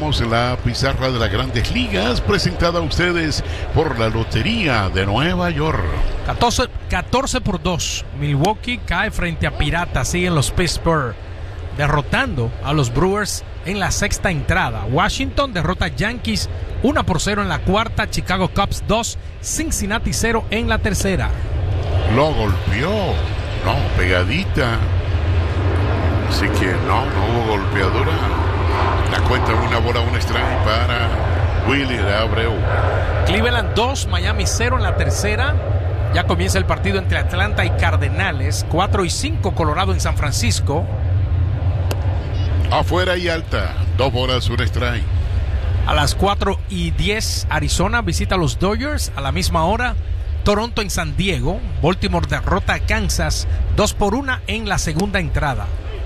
presentamos la pizarra de las Grandes Ligas, presentada a ustedes por la Lotería de Nueva York. 14-2. Milwaukee cae frente a Piratas. Siguen los Pittsburgh derrotando a los Brewers en la sexta entrada. Washington derrota a Yankees 1-0 en la cuarta. Chicago Cubs 2, Cincinnati 0 en la tercera. Lo golpeó. No, pegadita. Así que no hubo golpeadura. La cuenta una bola, un strike para Willy Abreu. Cleveland 2, Miami 0 en la tercera. Ya comienza el partido entre Atlanta y Cardenales. 4-5 Colorado en San Francisco. Afuera y alta, 2 bolas, un strike. A las 4:10 Arizona visita a los Dodgers. A la misma hora Toronto en San Diego. Baltimore derrota a Kansas 2-1 en la segunda entrada.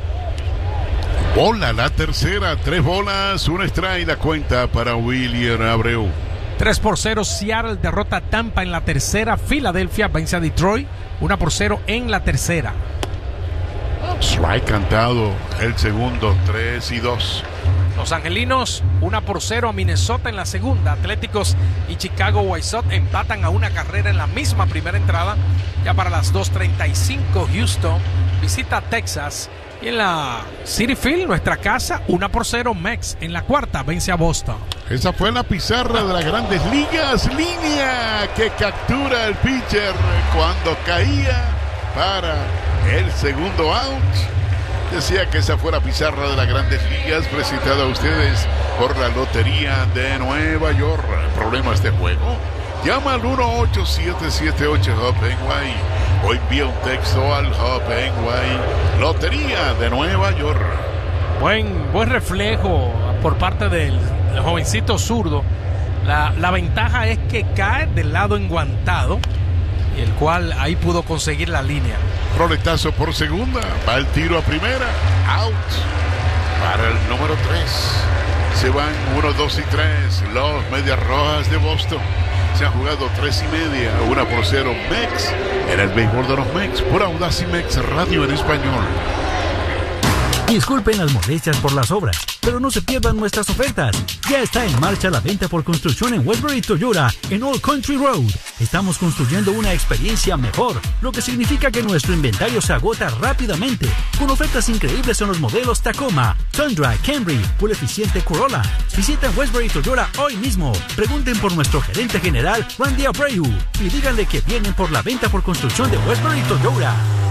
Bola la tercera, 3 bolas, un strike, la cuenta para William Abreu. 3-0 Seattle derrota a Tampa en la tercera. Filadelfia vence a Detroit 1-0 en la tercera. Strike cantado, el segundo, 3-2. Los angelinos 1-0 a Minnesota en la segunda. Atléticos y Chicago White Sox empatan a una carrera en la misma primera entrada. Ya para las 2:35 Houston visita a Texas. Y en la Citi Field, nuestra casa, 1-0 Mex en la cuarta vence a Boston. Esa fue la pizarra de las Grandes Ligas. Línea que captura el pitcher cuando caía para el segundo out. Decía que esa fue la pizarra de las Grandes Ligas, presentada a ustedes por la Lotería de Nueva York. ¿Problemas de juego? Llama al 1-8778-HOP-NY o envía un texto al HOP-NY. Lotería de Nueva York. Buen reflejo por parte del jovencito zurdo. La ventaja es que cae del lado enguantado, y el cual ahí pudo conseguir la línea. Roletazo por segunda, va el tiro a primera, out para el número 3. Se van 1, 2 y 3 los Medias Rojas de Boston. Se han jugado 3:30, 1-0 Mex en el béisbol de los Mex por Audacy Mex Radio en español. Disculpen las molestias por las obras, pero no se pierdan nuestras ofertas. Ya está en marcha la venta por construcción en Westbury Toyota en Old Country Road. Estamos construyendo una experiencia mejor, lo que significa que nuestro inventario se agota rápidamente, con ofertas increíbles en los modelos Tacoma, Tundra, Camry, Full eficiente Corolla. Visiten Westbury Toyota hoy mismo. Pregunten por nuestro gerente general, Randy Abreu, y díganle que vienen por la venta por construcción de Westbury Toyota.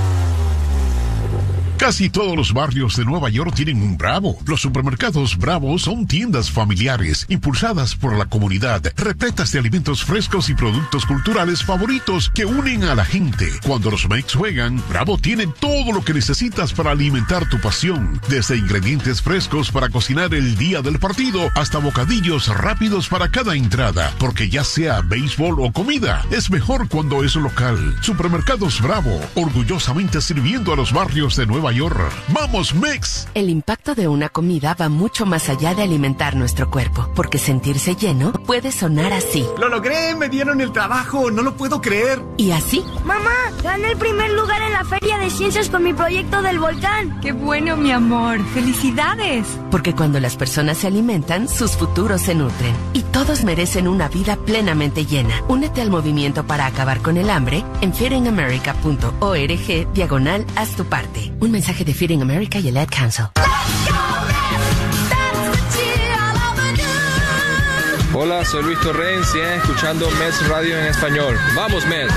Casi todos los barrios de Nueva York tienen un Bravo. Los supermercados Bravo son tiendas familiares, impulsadas por la comunidad, repletas de alimentos frescos y productos culturales favoritos que unen a la gente. Cuando los Mex juegan, Bravo tiene todo lo que necesitas para alimentar tu pasión. Desde ingredientes frescos para cocinar el día del partido, hasta bocadillos rápidos para cada entrada. Porque ya sea béisbol o comida, es mejor cuando es local. Supermercados Bravo, orgullosamente sirviendo a los barrios de Nueva York. ¡Vamos, Mex! El impacto de una comida va mucho más allá de alimentar nuestro cuerpo, porque sentirse lleno puede sonar así. ¡Lo logré! ¡Me dieron el trabajo! ¡No lo puedo creer! Y así. ¡Mamá! ¡Gané el primer lugar en la Feria de Ciencias con mi proyecto del volcán! ¡Qué bueno, mi amor! ¡Felicidades! Porque cuando las personas se alimentan, sus futuros se nutren. Y todos merecen una vida plenamente llena. Únete al movimiento para acabar con el hambre en feedingamerica.org/haz tu parte. Un mensaje de Feeding America y el Ad Council. Hola, soy Luis Torrens y escuchando Mets Radio en español. ¡Vamos, Mets!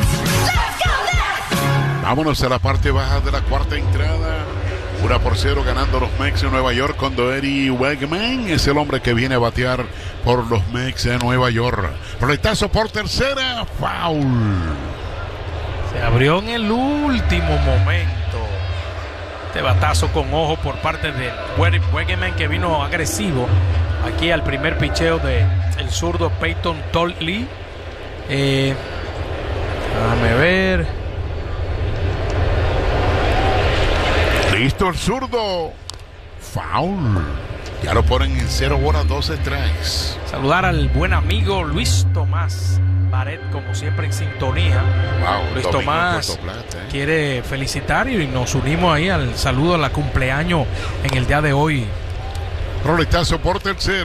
Vámonos a la parte baja de la cuarta entrada. 1-0 ganando los Mex en Nueva York con Doherty Wegman. Es el hombre que viene a batear por los Mex en Nueva York. Roletazo por tercera. Foul. Se abrió en el último momento. Este batazo con ojo por parte de Wegman, que vino agresivo aquí al primer picheo de el zurdo Peyton Tolly. Déjame ver. Listo el zurdo. Foul. Ya lo ponen en 0 bolas, 12 strikes. Saludar al buen amigo Luis Tomás Baret, como siempre en sintonía. Wow, Luis Tomás quiere felicitar y nos unimos ahí al saludo a la cumpleaños en el día de hoy. Roletazo por tercera.